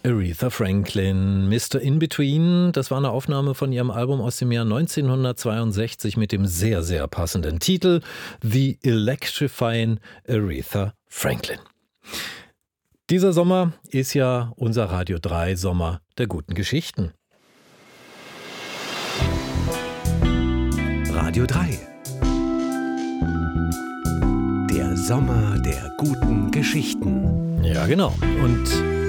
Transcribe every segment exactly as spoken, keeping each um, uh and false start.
Aretha Franklin, Mister In-Between, das war eine Aufnahme von ihrem Album aus dem Jahr neunzehnhundertzweiundsechzig mit dem sehr, sehr passenden Titel The Electrifying Aretha Franklin. Dieser Sommer ist ja unser Radio drei Sommer der guten Geschichten. Radio drei. Der Sommer der guten Geschichten. Ja, genau. Und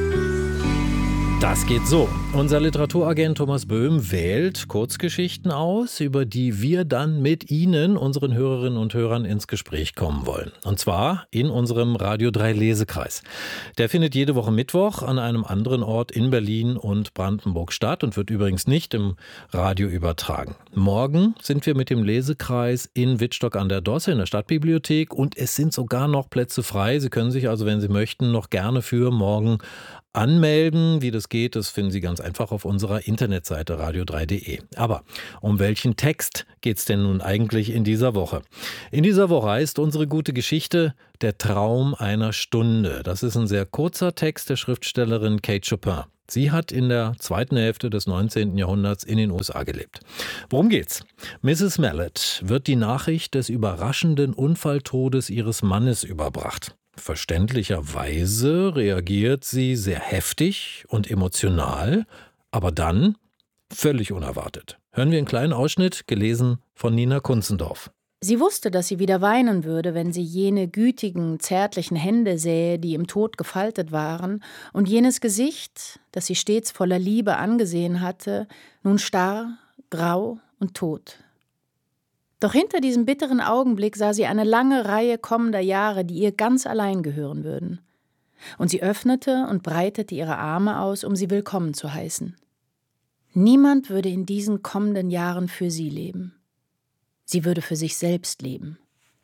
das geht so. Unser Literaturagent Thomas Böhm wählt Kurzgeschichten aus, über die wir dann mit Ihnen, unseren Hörerinnen und Hörern, ins Gespräch kommen wollen. Und zwar in unserem Radio drei Lesekreis. Der findet jede Woche Mittwoch an einem anderen Ort in Berlin und Brandenburg statt und wird übrigens nicht im Radio übertragen. Morgen sind wir mit dem Lesekreis in Wittstock an der Dosse in der Stadtbibliothek und es sind sogar noch Plätze frei. Sie können sich also, wenn Sie möchten, noch gerne für morgen anmelden. Wie das geht, das finden Sie ganz einfach auf unserer Internetseite radio drei punkt de. Aber um welchen Text geht es denn nun eigentlich in dieser Woche? In dieser Woche heißt unsere gute Geschichte Der Traum einer Stunde. Das ist ein sehr kurzer Text der Schriftstellerin Kate Chopin. Sie hat in der zweiten Hälfte des neunzehnten Jahrhunderts in den U S A gelebt. Worum geht's? Misses Mallet wird die Nachricht des überraschenden Unfalltodes ihres Mannes überbracht. Verständlicherweise reagiert sie sehr heftig und emotional, aber dann völlig unerwartet. Hören wir einen kleinen Ausschnitt, gelesen von Nina Kunzendorf. Sie wusste, dass sie wieder weinen würde, wenn sie jene gütigen, zärtlichen Hände sähe, die im Tod gefaltet waren, und jenes Gesicht, das sie stets voller Liebe angesehen hatte, nun starr, grau und tot. Doch hinter diesem bitteren Augenblick sah sie eine lange Reihe kommender Jahre, die ihr ganz allein gehören würden. Und sie öffnete und breitete ihre Arme aus, um sie willkommen zu heißen. Niemand würde in diesen kommenden Jahren für sie leben. Sie würde für sich selbst leben.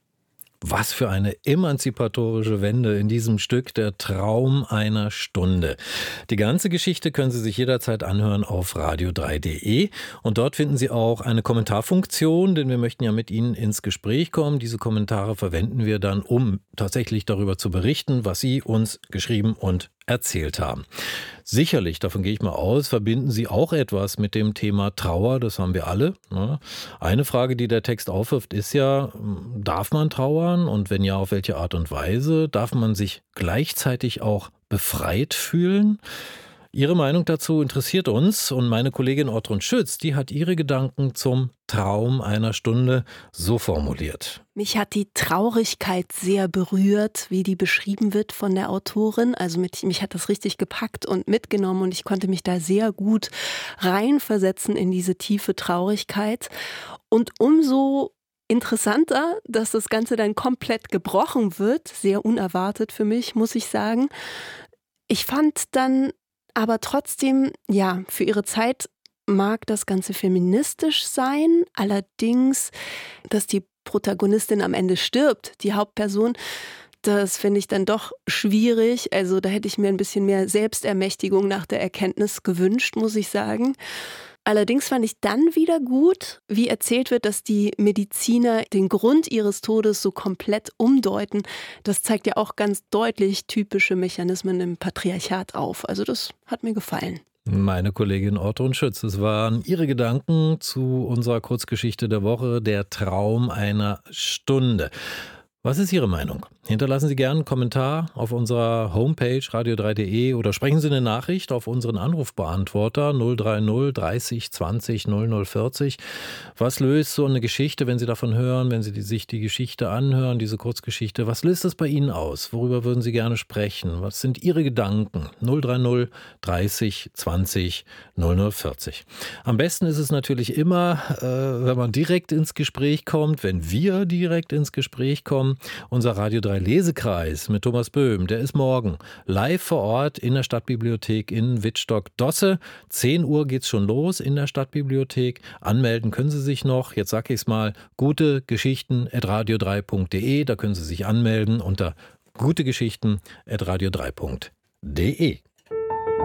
Was für eine emanzipatorische Wende in diesem Stück Der Traum einer Stunde. Die ganze Geschichte können Sie sich jederzeit anhören auf radio drei punkt de und dort finden Sie auch eine Kommentarfunktion, denn wir möchten ja mit Ihnen ins Gespräch kommen. Diese Kommentare verwenden wir dann, um tatsächlich darüber zu berichten, was Sie uns geschrieben und erzählt haben. Sicherlich, davon gehe ich mal aus, verbinden Sie auch etwas mit dem Thema Trauer, das haben wir alle. Eine Frage, die der Text aufwirft, ist ja, darf man trauern und wenn ja, auf welche Art und Weise? Darf man sich gleichzeitig auch befreit fühlen? Ihre Meinung dazu interessiert uns und meine Kollegin Ortrun Schütz, die hat ihre Gedanken zum Traum einer Stunde so formuliert. Mich hat die Traurigkeit sehr berührt, wie die beschrieben wird von der Autorin. Also mit, mich hat das richtig gepackt und mitgenommen und ich konnte mich da sehr gut reinversetzen in diese tiefe Traurigkeit. Und umso interessanter, dass das Ganze dann komplett gebrochen wird, sehr unerwartet für mich, muss ich sagen. Ich fand dann aber trotzdem, ja, für ihre Zeit mag das Ganze feministisch sein. Allerdings, dass die Protagonistin am Ende stirbt, die Hauptperson, das finde ich dann doch schwierig. Also da hätte ich mir ein bisschen mehr Selbstermächtigung nach der Erkenntnis gewünscht, muss ich sagen. Allerdings fand ich dann wieder gut, wie erzählt wird, dass die Mediziner den Grund ihres Todes so komplett umdeuten. Das zeigt ja auch ganz deutlich typische Mechanismen im Patriarchat auf. Also das hat mir gefallen. Meine Kollegin Ortrun Schütz, es waren ihre Gedanken zu unserer Kurzgeschichte der Woche, Der Traum einer Stunde. Was ist Ihre Meinung? Hinterlassen Sie gerne einen Kommentar auf unserer Homepage radio drei punkt de oder sprechen Sie eine Nachricht auf unseren Anrufbeantworter null drei null dreißig zwanzig null null vierzig. Was löst so eine Geschichte, wenn Sie davon hören, wenn Sie die, sich die Geschichte anhören, diese Kurzgeschichte, was löst das bei Ihnen aus? Worüber würden Sie gerne sprechen? Was sind Ihre Gedanken? null drei null dreißig zwanzig null null vierzig. Am besten ist es natürlich immer, äh, wenn man direkt ins Gespräch kommt, wenn wir direkt ins Gespräch kommen. Unser Radio drei Lesekreis mit Thomas Böhm, der ist morgen live vor Ort in der Stadtbibliothek in Wittstock-Dosse. zehn Uhr geht's schon los in der Stadtbibliothek. Anmelden können Sie sich noch, jetzt sage ich es mal, gute Geschichten at radio drei punkt de. Da können Sie sich anmelden unter gute Geschichten at radio drei punkt de.